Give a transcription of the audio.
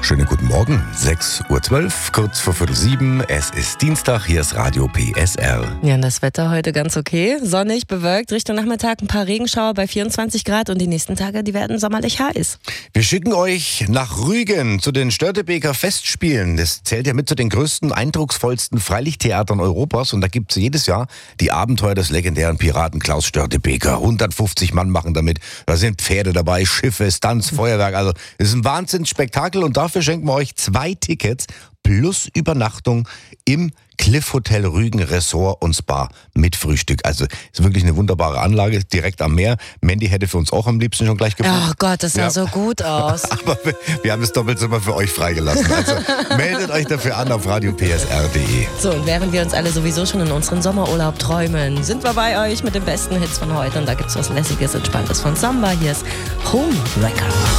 Schönen guten Morgen, 6.12 Uhr, kurz vor 6:45. Es ist Dienstag, hier ist Radio PSR. Ja, und das Wetter heute ganz okay. Sonnig, bewölkt, Richtung Nachmittag ein paar Regenschauer bei 24 Grad und die nächsten Tage, die werden sommerlich heiß. Wir schicken euch nach Rügen zu den Störtebeker Festspielen. Das zählt ja mit zu den größten, eindrucksvollsten Freilichttheatern Europas und da gibt es jedes Jahr die Abenteuer des legendären Piraten Klaus Störtebeker. 150 Mann machen damit, da sind Pferde dabei, Schiffe, Stunts, Feuerwerk. Also es ist ein Wahnsinnsspektakel und dafür schenken wir euch 2 Tickets plus Übernachtung im Cliff Hotel Rügen Resort und Spa mit Frühstück. Also ist wirklich eine wunderbare Anlage, direkt am Meer. Mandy hätte für uns auch am liebsten schon gleich gebucht. Oh Gott, das sah so gut aus. Aber wir haben das Doppelzimmer für euch freigelassen. Also meldet euch dafür an auf radiopsr.de. So, und während wir uns alle sowieso schon in unseren Sommerurlaub träumen, sind wir bei euch mit den besten Hits von heute. Und da gibt's was Lässiges, Entspanntes von Samba. Hier ist Homewrecker.